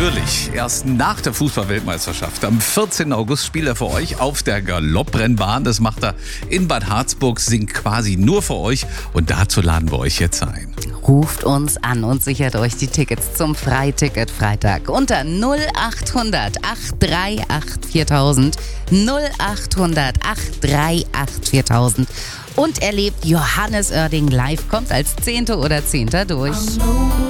natürlich erst nach der Fußball-Weltmeisterschaft. Am 14. August spielt er für euch auf der Galopprennbahn. Das macht er in Bad Harzburg, singt quasi nur für euch. Und dazu laden wir euch jetzt ein. Ruft uns an und sichert euch die Tickets zum Freiticket-Freitag unter 0800 838 4000, 0800 838 4000 und erlebt Johannes Oerding live, kommt als 10. oder 10. durch.